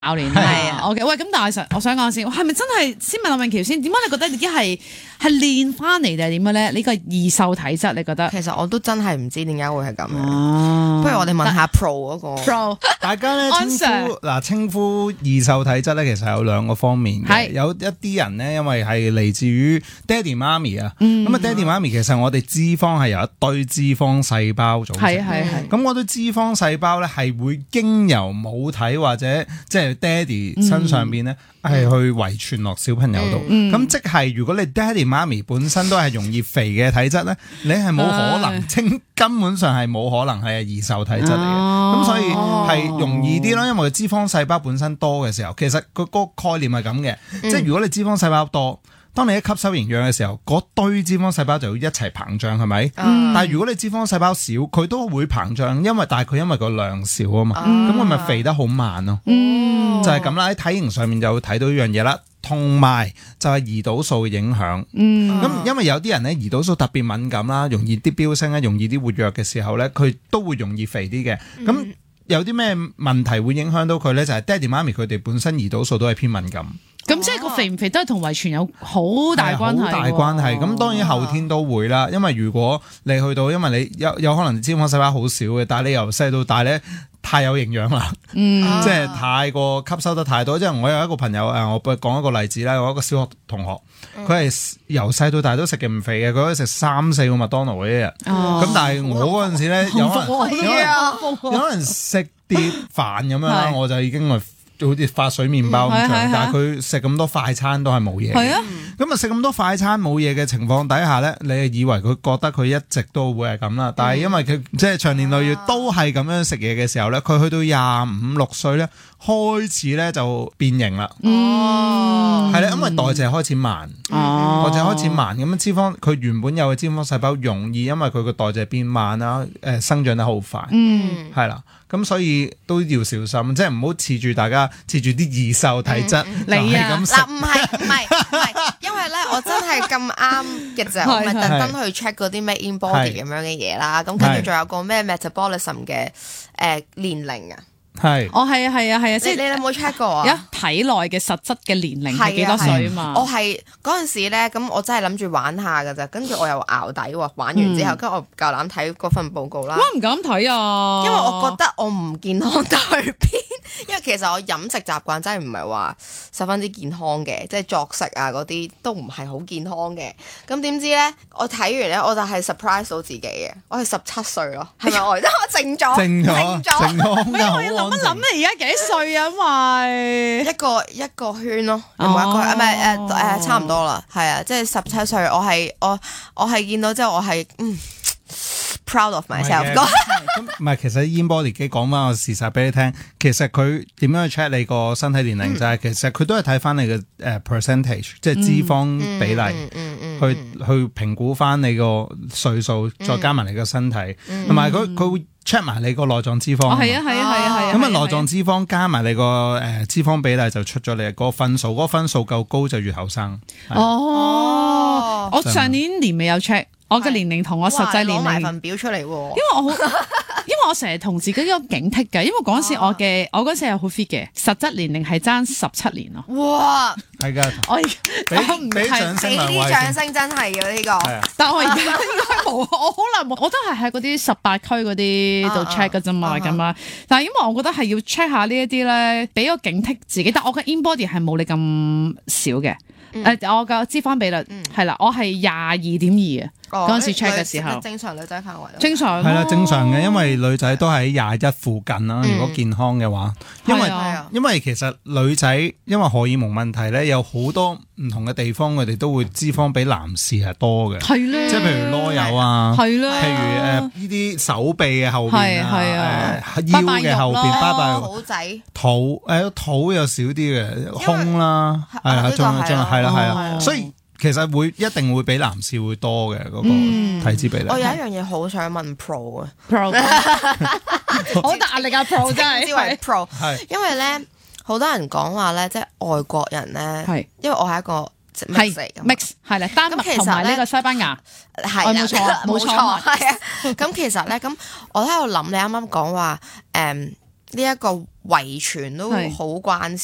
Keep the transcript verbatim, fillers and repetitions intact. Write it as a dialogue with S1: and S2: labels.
S1: 教練係啊 ，OK， 喂，咁但係實我想講先，係咪真係先問阿詠喬先？點解你覺得你啲係係練翻嚟定係點嘅咧？呢個易瘦體質，你覺得？
S2: 其實我都真係唔知點解會係咁樣。
S1: 哦，
S2: 不如我哋問下 Pro 嗰個
S1: Pro，
S3: 大家咧稱呼嗱稱呼易瘦體質咧，其實有兩個方面嘅。有一啲人咧，因為係嚟自於爹哋媽咪啊，咁啊爹哋媽咪其實我哋脂肪係由一堆脂肪細胞組成，
S1: 係係係。
S3: 咁嗰堆脂肪細胞咧係會經由母體或者即係爹哋身上邊咧，係去遺傳落小朋友度。咁、嗯、即係如果你爹哋媽咪本身都係容易肥嘅體質咧，你係冇可能稱，根本上係冇可能係易瘦體質嚟嘅。咁、哦、所以係容易啲咯，因為脂肪細胞本身多嘅時候，其實佢個概念係咁嘅，嗯、即係如果你脂肪細胞多。當你一吸收營養嘅時候，嗰堆脂肪細胞就要一齊膨脹，係咪？嗯、但係如果你脂肪細胞少，佢都會膨脹，因為但係佢因為個量少啊嘛，咁佢咪肥得好慢咯。嗯、就係咁啦，喺體型上面就會睇到呢樣嘢啦，同埋就係胰島素嘅影響。咁、嗯、因為有啲人咧胰島素特別敏感啦，容易啲飆升咧，容易啲活躍嘅時候咧，佢都會容易肥啲嘅。咁、嗯、有啲咩問題會影響到佢咧？就係爹哋媽咪佢哋本身胰島素都係偏敏感。
S1: 咁即係個肥唔肥都係同遺傳有好大關係，好大
S3: 關係。咁當然後天都會啦，因為如果你去到，因為你有有可能脂肪細胞好少嘅，但係你由細到大咧太有營養啦，嗯、即係太過吸收得太多。即係我有一個朋友誒，我講一個例子啦，我一個小學同學，佢係由細到大都食嘅唔肥嘅，佢可以食三四個麥當勞嘅一日。咁、哦、但係我嗰陣時咧，有可能有可能有人食碟飯咁樣啦，我就已經係。好似發水麵包咁長，嗯、但係佢食咁多快餐都係冇嘢。係啊，咁啊食咁多快餐冇嘢嘅情況底下咧，你係以為佢覺得佢一直都會係咁啦。但係因為佢即係長年累月都係咁樣食嘢嘅時候咧，佢去到廿五六歲咧，開始咧就變形啦。哦，係啦，因為代謝開始慢，哦、代謝開始慢，咁樣脂肪佢原本有嘅脂肪細胞容易因為佢個代謝變慢啦，誒、呃、生長得好快。嗯，係啦。咁所以都要小心，即係唔好恃住大家恃住啲易瘦體質，
S1: 你啊
S2: 嗱唔係唔係唔係，因為咧我真係咁啱嘅啫，我咪特登去 check 嗰啲咩 in body 咁樣嘅嘢啦，咁跟住仲有個咩 metabolism 嘅誒年齡啊。
S3: 係，
S1: 我係啊係啊係啊，即係
S2: 你你有冇 check 過啊？
S1: 一體內嘅實質嘅年齡係幾多歲啊嘛？
S2: 我係嗰陣時咧，咁我真係諗住玩下㗎咋，跟住我又淆底喎，玩完之後，跟住我夠膽睇嗰份報告啦。
S1: 我唔敢睇啊，
S2: 因為我覺得我唔健康得去邊，因為其實我飲食習慣真係唔係話十分之健康嘅，即係作息啊嗰啲都唔係好健康嘅。咁點知咧，我睇完咧，我就係 surprise 到自己嘅，我係十七歲咯，係咪我而家我靜咗？
S3: 靜咗，靜咗，
S1: 諗一諗你而家幾歲啊？因為
S2: 一個一個圈咯，有冇一個啊？唔係誒誒，差唔多啦，係啊，即係十七歲，我係我我係見到之後，我係嗯 proud of myself。咁
S3: 唔係，其實 InBody 機講翻個事實俾你聽，其實佢點樣去 check 你個身體年齡就係，其實佢都係睇翻你嘅誒 percentage，即係脂肪比例，去去評估翻你個歲數，再加埋你個身體，同埋佢佢會 check 埋你個內臟脂肪。
S1: 係啊係啊係啊係啊。
S3: 咁啊內臟脂肪加埋你個誒脂肪比例就出咗嚟，嗰個分數，嗰個分數夠高就越後生。
S1: 哦，我上年年尾有 check。我嘅年齡同我實際年齡，攞
S2: 埋份表出嚟喎。因為
S1: 我好，因為我成日同自己有警惕嘅，因為嗰陣時我嘅，我嗰陣時係好 fit 嘅，實質年齡係爭十七年咯。
S2: 哇！
S3: 係㗎，
S1: 我
S3: 俾唔俾掌聲兩位？
S2: 俾啲掌聲真係嘅呢個。
S1: 但係我而家應該冇，我可能冇，我都係喺嗰啲十八區嗰啲度 check 㗎啫嘛，咁啊。但係因為我覺得係要 check 下呢一啲咧，俾個警惕自己。但我嘅 InBody 係冇你咁少嘅。誒、嗯呃，我嘅脂肪比率係啦、嗯，我係廿二點二啊。嗰陣時 check 嘅時候，
S2: 正常女仔範圍。
S1: 正常
S3: 係啦，正常嘅，因為女仔都喺廿一附近啦。嗯、如果健康嘅話，因為、啊、因為其實女仔因為荷爾蒙問題咧，有好多唔同嘅地方，佢哋都會脂肪比男士係多嘅。
S1: 係咧，
S3: 即係譬如囉柚啊，
S1: 係咧，
S3: 譬如誒呢啲手臂嘅後邊啊，誒腰嘅後邊，
S1: 拜
S3: 拜
S2: 肚仔，
S3: 肚誒肚又少啲嘅，胸啦，係啊，仲仲係啦係啦，所以。其實會一定會比男士會多嘅嗰、那個體脂比例。
S2: 我有一樣嘢好想問 Pro 啊
S1: ，Pro 好大壓力啊 ，Pro 真係。
S2: 稱之為 Pro，因為咧好多人講話咧，即係外國人咧，係因為我係一個 mix 嚟嘅
S1: mix 係啦，丹麥同埋呢個西班牙
S2: 係冇錯冇錯係啊。咁其實咧，咁我喺度諗，你啱啱講話誒。 呢一個遺傳都
S1: 係
S2: 好關事。